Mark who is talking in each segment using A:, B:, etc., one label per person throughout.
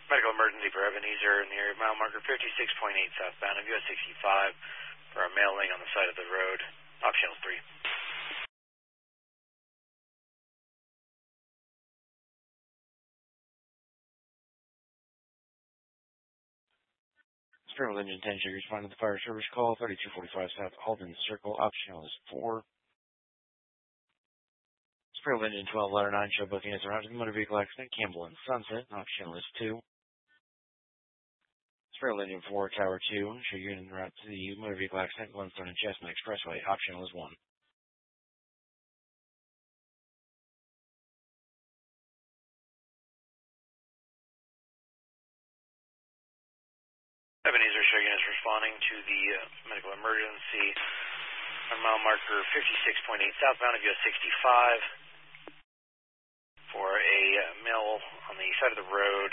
A: Medical emergency for Ebenezer in the area of mile marker 56.8 southbound of US 65 for a male laying on the side of the road. Optional 3.
B: Sparrow Engine 10, should respond to the fire service call, 3245 South Alden Circle. Optional is 4. Sparrow Engine 12, letter 9, show booking as around motor vehicle accident, Campbell and Sunset. Optional is 2. Sparrow Engine 4, Tower 2, show unit en route to the motor vehicle accident, Glenstone and Chestnut Expressway. Optional is 1.
A: Ebenezer show units responding to the medical emergency on mile marker 56.8 southbound of US 65 for a male on the side of the road.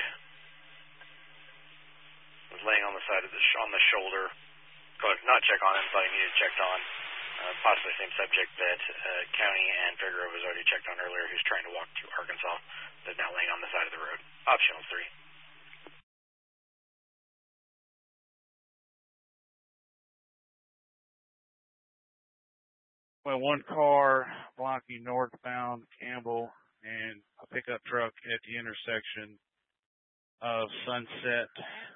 A: Was laying on the side of on the shoulder. Not check on him, thought he needed checked on. Possibly the same subject that County and Figueroa was already checked on earlier, who's trying to walk to Arkansas, but now laying on the side of the road. Optional 3.
C: Well, one car blocking northbound Campbell and a pickup truck at the intersection of Sunset